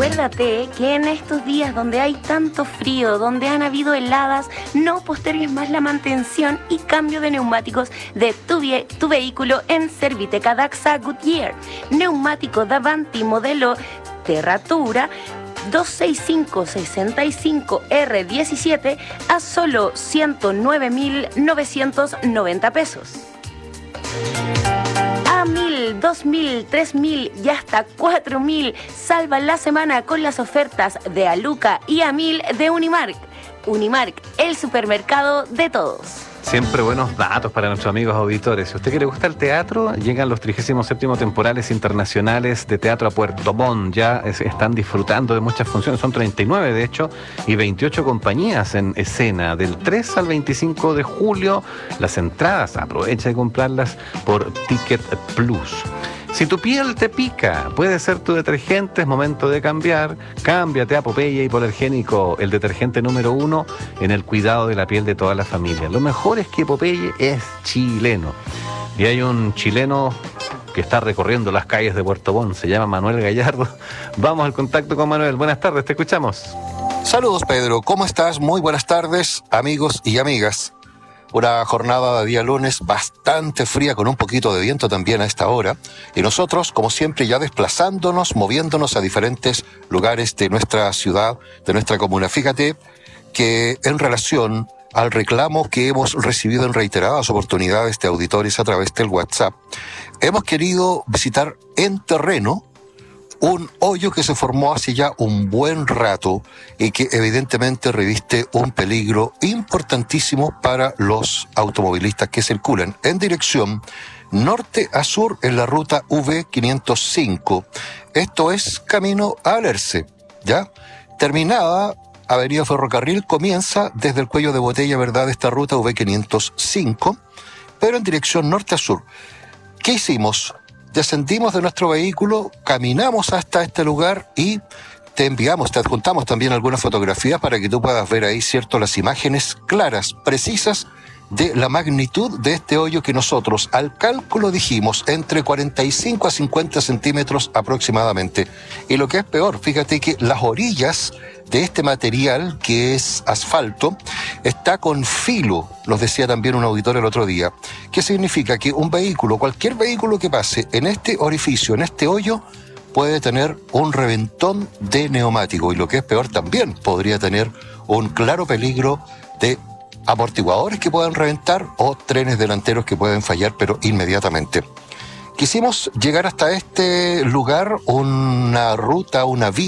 Acuérdate que en estos días donde hay tanto frío, donde han habido heladas, no postergues más la mantención y cambio de neumáticos de tu vehículo en Serviteca Daxa Goodyear. Neumático Davanti modelo Terratura 265-65R17 a solo 109.990 pesos. A 1.000, 2.000, 3.000 y hasta 4.000. Salva la semana con las ofertas de Aluca y a 1.000 de Unimark. Unimark, el supermercado de todos. Siempre buenos datos para nuestros amigos auditores. Si a usted que le gusta el teatro, llegan los 37º temporales internacionales de teatro a Puerto Montt. Ya están disfrutando de muchas funciones, son 39 de hecho, y 28 compañías en escena. Del 3 al 25 de julio, las entradas, aprovecha de comprarlas por Ticket Plus. Si tu piel te pica, puede ser tu detergente, es momento de cambiar. Cámbiate a Popeye Hipoalergénico, el detergente número 1 en el cuidado de la piel de toda la familia. Lo mejor es que Popeye es chileno. Y hay un chileno que está recorriendo las calles de Puerto Montt, se llama Manuel Gallardo. Vamos al contacto con Manuel. Buenas tardes, te escuchamos. Saludos, Pedro. ¿Cómo estás? Muy buenas tardes, amigos y amigas. Una jornada de día lunes bastante fría, con un poquito de viento también a esta hora. Y nosotros, como siempre, ya desplazándonos, moviéndonos a diferentes lugares de nuestra ciudad, de nuestra comuna. Fíjate que en relación al reclamo que hemos recibido en reiteradas oportunidades de auditores a través del WhatsApp, hemos querido visitar en terreno un hoyo que se formó hace ya un buen rato y que evidentemente reviste un peligro importantísimo para los automovilistas que circulan en dirección norte a sur en la ruta V505. Esto es camino a Alerce, ¿ya? Terminada Avenida Ferrocarril, comienza desde el cuello de botella, ¿verdad?, esta ruta V505, pero en dirección norte a sur. ¿Qué hicimos? Descendimos de nuestro vehículo, caminamos hasta este lugar y te adjuntamos también algunas fotografías para que tú puedas ver ahí, ¿cierto?, las imágenes claras, precisas de la magnitud de este hoyo que nosotros, al cálculo, dijimos entre 45 a 50 centímetros aproximadamente. Y lo que es peor, fíjate que las orillas de este material, que es asfalto, está con filo, nos decía también un auditor el otro día, que significa que un vehículo, cualquier vehículo que pase en este orificio, en este hoyo, puede tener un reventón de neumático, y lo que es peor también, podría tener un claro peligro de amortiguadores que puedan reventar o trenes delanteros que pueden fallar, pero inmediatamente. Quisimos llegar hasta este lugar, una ruta, una vía